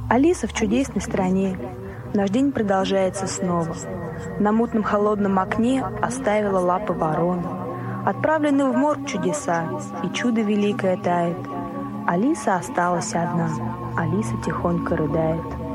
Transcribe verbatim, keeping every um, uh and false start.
Алиса в чудесной стране. Наш день продолжается снова. На мутном холодном окне оставила лапы ворона. Отправлены в морг чудеса, и чудо великое тает. Алиса осталась одна. Алиса тихонько рыдает.